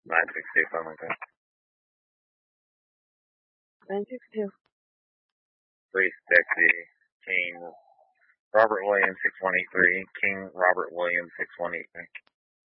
962, something like that. 962. Police Taxi, King Robert Williams, 6183. King Robert Williams, 6183.